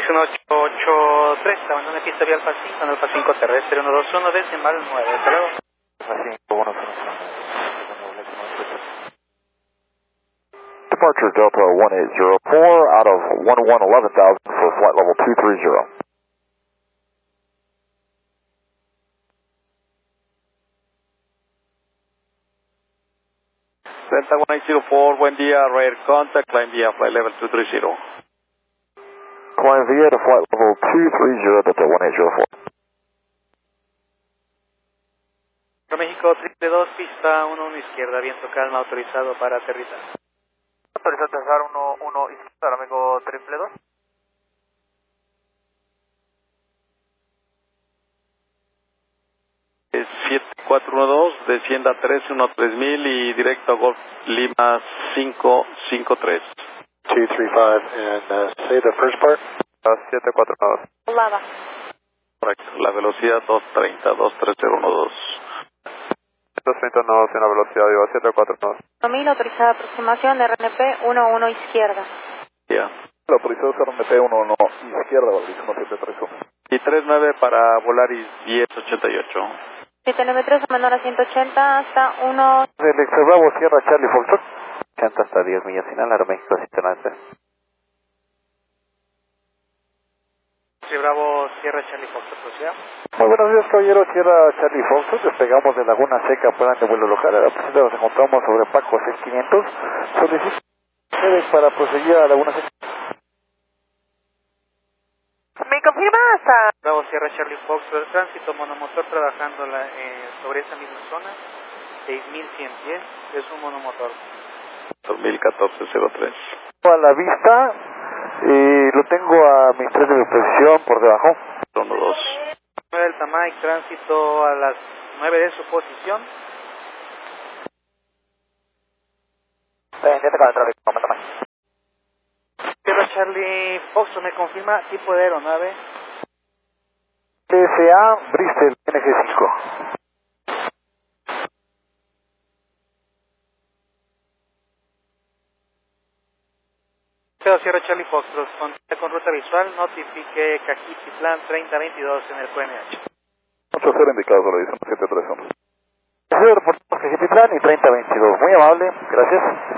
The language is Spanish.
1883, abandona pista vía Alfa 5, en Alfa 5 terrestre 121, decimal 9, hasta luego. Alfa 5, 1, Departure Delta 1804 out of 11,000 for flight level 230. Delta 1804, buen día, Rare Contact, climb via flight level 230. Climb via to flight level 230, Delta 1804. México 222, pista 11 izquierda, viento calma, autorizado para aterrizar. Autorizado a aterrizar 11 izquierda, México 222. Es 7412, descienda 313,000 y directo a Golf Lima 553. 235 and say the first part. 742. Lava. Correcto, la velocidad 230, 23012. 230 en la velocidad de 742. 1000, autorizada aproximación, RNP 11 izquierda. Ya. La autorizado es RNP 11 izquierda, Valdez 1731. Y 39 para Volaris 1088. 793 menor a 180 hasta 1. Del Extra Bravo Sierra Charlie Foxtrot. 80 hasta 10 millas sin alarma, México 790. Sí, Bravo, Sierra Charlie Fox, proceda. Muy buenos días, caballero, Sierra Charlie Foxtrot. Despegamos de Laguna Seca, plan de vuelo local. A la presente nos encontramos sobre Paco 6500. Solicito ustedes para proseguir a Laguna Seca. ¿Me confirma hasta? Bravo, Sierra Charlie Fox, el tránsito monomotor trabajando sobre esa misma zona, 6110, es un monomotor. 2014-03. A la vista, lo tengo a mis 3 de disposición por debajo. 12. 9 del Tamay, tránsito a las 9 de su posición. Ya te acaba de tráfico, vamos a más. Sierra Charlie Fox, me confirma tipo de aeronave. TSA Bristol NG5. Sierra Charlie Fox, contacta con ruta visual, notifique Cajiti Plan 3022 en el QNH. 80 indicado por la edición 731. Reportamos Cajiti Plan y 3022. Muy amable, gracias.